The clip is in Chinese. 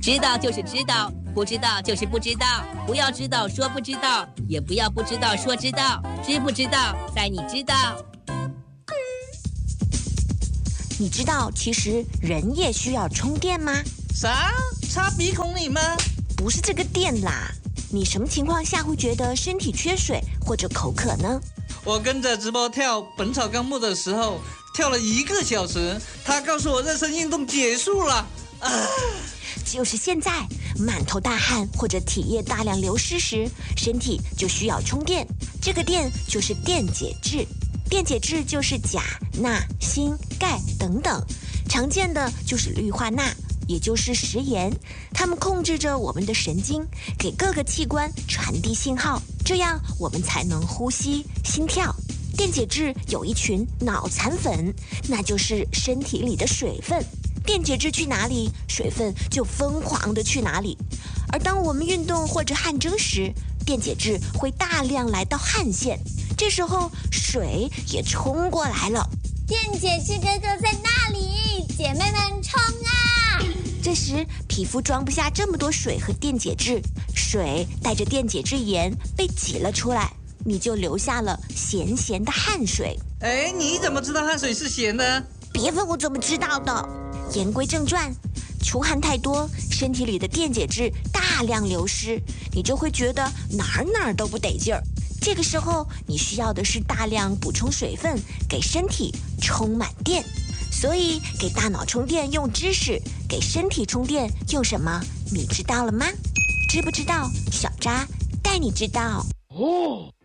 知道就是知道，不知道就是不知道。不要知道说不知道，也不要不知道说知道。知不知道，在你知道。 你知道其实人也需要充电吗？ 啥？插鼻孔里吗？ 不是这个电啦。你什么情况下会觉得身体缺水或者口渴呢？ 我跟着直播跳《本草纲目》的时候，跳了1个小时，他告诉我热身运动结束了。 就是现在，满头大汗或者体液大量流失时，身体就需要充电。这个电就是电解质。电解质就是钾、钠、锌、钙等等，常见的就是氯化钠，也就是食盐。它们控制着我们的神经，给各个器官传递信号，这样我们才能呼吸、心跳。电解质有一群脑残粉，那就是身体里的水分。电解质去哪里，水分就疯狂地去哪里。而当我们运动或者汗蒸时，电解质会大量来到汗腺，这时候水也冲过来了。 电解质哥哥在那里，姐妹们冲啊！ 这时皮肤装不下这么多水和电解质，水带着电解质盐被挤了出来，你就留下了咸咸的汗水。 你怎么知道汗水是咸的？ 别问我怎么知道的。言归正传，出汗太多，身体里的电解质大量流失，你就会觉得哪儿都不得劲儿。这个时候你需要的是大量补充水分，给身体充满电。所以给大脑充电用知识，给身体充电用什么？你知道了吗？知不知道？小扎带你知道。